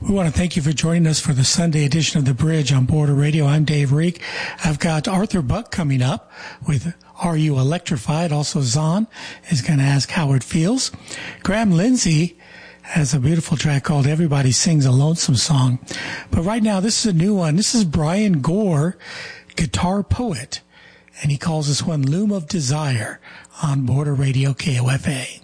We want to thank you for joining us for the Sunday edition of The Bridge on Border Radio. I'm Dave Reek. I've got Arthur Buck coming up with Are You Electrified? Also, Zahn is going to ask how it feels. Graham Lindsay has a beautiful track called Everybody Sings a Lonesome Song. But right now, this is a new one. This is Brian Gore, guitar poet, and he calls this one Loom of Desire on Border Radio KOFA.